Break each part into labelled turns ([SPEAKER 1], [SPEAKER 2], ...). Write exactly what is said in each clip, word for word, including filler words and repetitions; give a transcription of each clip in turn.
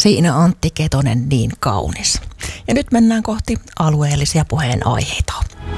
[SPEAKER 1] Siinä Antti Ketonen niin kaunis. Ja nyt mennään kohti alueellisia puheenaiheita.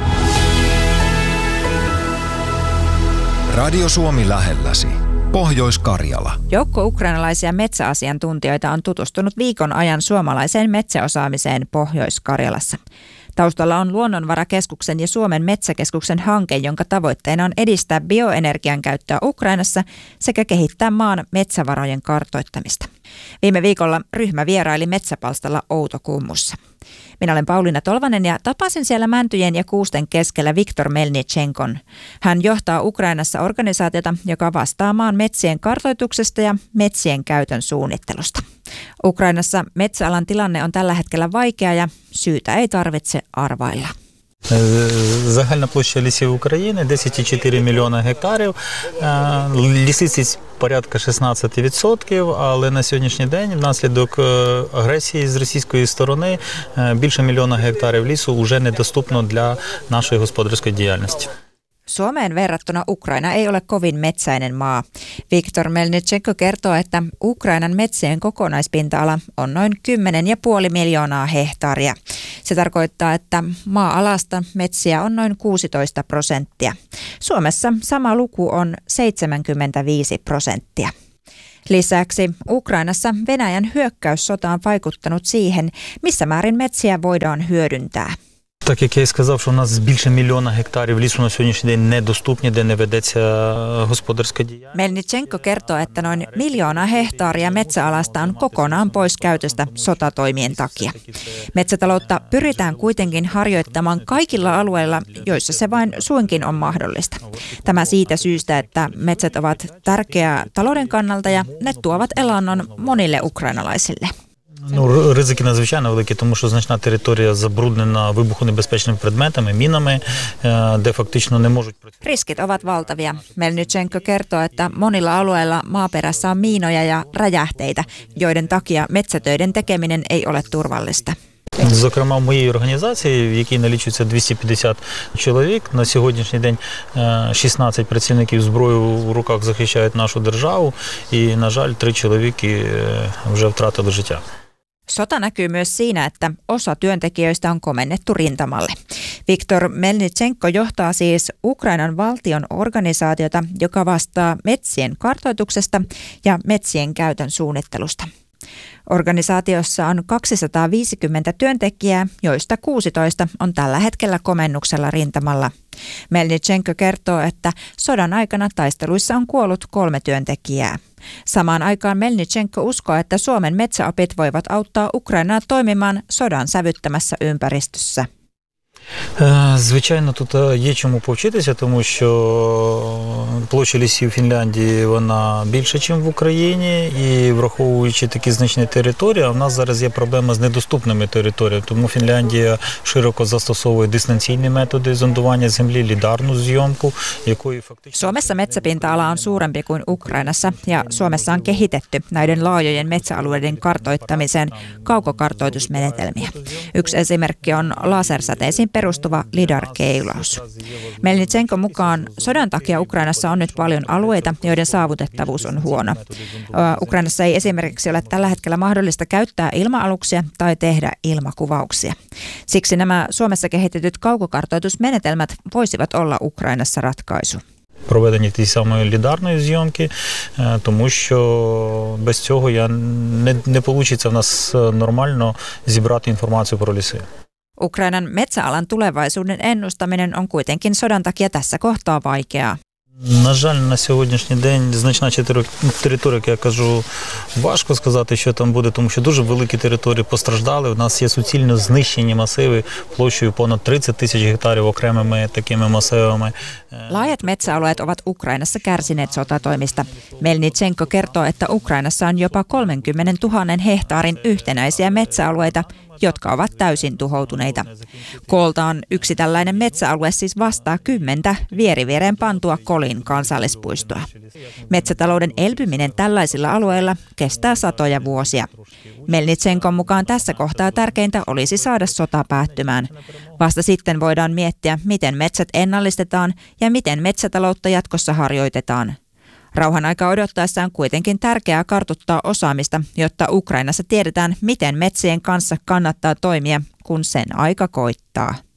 [SPEAKER 2] Radio Suomi lähelläsi. Pohjois-Karjala.
[SPEAKER 3] Joukko ukrainalaisia metsäasiantuntijoita on tutustunut viikon ajan suomalaiseen metsäosaamiseen Pohjois-Karjalassa. Taustalla on Luonnonvarakeskuksen ja Suomen metsäkeskuksen hanke, jonka tavoitteena on edistää bioenergian käyttöä Ukrainassa sekä kehittää maan metsävarojen kartoittamista. Viime viikolla ryhmä vieraili metsäpalstalla Outokummussa. Minä olen Pauliina Tolvanen ja tapasin siellä mäntyjen ja kuusten keskellä Viktor Melnichenkon. Hän johtaa Ukrainassa organisaatiota, joka vastaa maan metsien kartoituksesta ja metsien käytön suunnittelusta. Ukrainassa metsäalan tilanne on tällä hetkellä vaikea ja syytä ei tarvitse arvailla.
[SPEAKER 4] Загальна площа лісів України десять цілих чотири мільйона гектарів. Лісистість порядка шістнадцять відсотків, але на сьогоднішній день внаслідок агресії з російської сторони більше мільйона гектарів лісу вже недоступно для нашої господарської діяльності.
[SPEAKER 3] Suomeen verrattuna Ukraina ei ole kovin metsäinen maa. Viktor Melnichenko kertoo, että Ukrainan metsien kokonaispinta-ala on noin kymmenen pilkku viisi miljoonaa hehtaaria. Se tarkoittaa, että maa-alasta metsiä on noin kuusitoista prosenttia. Suomessa sama luku on seitsemänkymmentäviisi prosenttia. Lisäksi Ukrainassa Venäjän hyökkäyssota on vaikuttanut siihen, missä määrin metsiä voidaan hyödyntää.
[SPEAKER 4] Так як я і сказав, що у нас більше мільйона гектарів лісу на сьогоднішній день недоступні, де не ведеться господарська діяльність.
[SPEAKER 3] Melnichenko kertoo, että noin miljoona hehtaaria metsäalasta on kokonaan pois käytöstä sotatoimien takia. Metsätaloutta pyritään kuitenkin harjoittamaan kaikilla alueilla, joissa se vain suinkin on mahdollista. Tämä siitä syystä, että metsät ovat tärkeää talouden kannalta ja ne tuovat elannon monille ukrainalaisille.
[SPEAKER 4] Ну, ризики надзвичайно великі, тому що значна територія забруднена вибухонебезпечними предметами, мінами, де фактично не можуть працювати.
[SPEAKER 3] Riskit ovat valtavia. Melnichenko kertoo, että monilla alueilla maaperässä on miinoja ja räjähteitä, joiden takia metsätöiden tekeminen ei ole turvallista.
[SPEAKER 4] Зокрема, в моїй організації, в якій налічується двісті п'ятдесят чоловік, на сьогоднішній день шістнадцять працівників зброю в руках захищають нашу державу, і, на жаль, три чоловіки вже втратили життя.
[SPEAKER 3] Sota näkyy myös siinä, että osa työntekijöistä on komennettu rintamalle. Viktor Melnichenko johtaa siis Ukrainan valtion organisaatiota, joka vastaa metsien kartoituksesta ja metsien käytön suunnittelusta. Organisaatiossa on kaksisataaviisikymmentä työntekijää, joista kuusitoista on tällä hetkellä komennuksella rintamalla. Melnichenko kertoo, että sodan aikana taisteluissa on kuollut kolme työntekijää. Samaan aikaan Melnichenko uskoo, että Suomen metsäopit voivat auttaa Ukrainaa toimimaan sodan sävyttämässä ympäristössä.
[SPEAKER 4] Звичайно, тут є чому повчитися, тому що площа лісів Фінляндії вона більша, ніж в Україні, і враховуючи такі значні території, в нас зараз є проблема з недоступними територіями, тому Фінляндія широко застосовує дистанційні методи зондування землі, лідарну зйомку, якої фактично...
[SPEAKER 3] Suomessa metsäpinta-ala on suurempi kuin Ukrainassa ja Suomessa on kehitetty näiden laajojen metsäalueiden kartoittamiseen kaukokartoitusmenetelmiä. Yksi esimerkki on lasersäteisiin perustuva lidar-keilaus. Melnichenko mukaan sodan takia Ukrainassa on nyt paljon alueita, joiden saavutettavuus on huono. Ukrainassa ei esimerkiksi ole tällä hetkellä mahdollista käyttää ilma-aluksia tai tehdä ilmakuvauksia. Siksi nämä Suomessa kehitetyt kaukokartoitusmenetelmät voisivat olla Ukrainassa ratkaisu.
[SPEAKER 4] Проведення тієї самої лідарної зйомки, тому що без цього я не, не вийде в нас нормально зібрати інформацію про ліси.
[SPEAKER 3] Ukrainan metsäalan tulevaisuuden ennustaminen on kuitenkin sodan takia tässä kohtaa vaikeaa.
[SPEAKER 4] На жаль, на сьогоднішній день значна територія, як я кажу, важко сказати, що там буде, тому що дуже великі території постраждали. У нас є суцільно знищені масиви площею понад тридцять тисяч гектарів окремими такими масивами.
[SPEAKER 3] Laajat metsäalueet ovat Ukrainassa kärsineet sotatoimista. Melnichenko kertoo, että Ukrainassa on jopa kolmekymmentätuhatta hehtaarin yhtenäisiä metsäalueita, jotka ovat täysin tuhoutuneita. Kooltaan yksi tällainen metsäalue siis vastaa kymmentä vieriviereen pantua Kolin kansallispuistoa. Metsätalouden elpyminen tällaisilla alueilla kestää satoja vuosia. Melnichenkon mukaan tässä kohtaa tärkeintä olisi saada sota päättymään. Vasta sitten voidaan miettiä, miten metsät ennallistetaan ja miten metsätaloutta jatkossa harjoitetaan. Rauhan aika odottaessa on kuitenkin tärkeää kartuttaa osaamista, jotta Ukrainassa tiedetään, miten metsien kanssa kannattaa toimia, kun sen aika koittaa.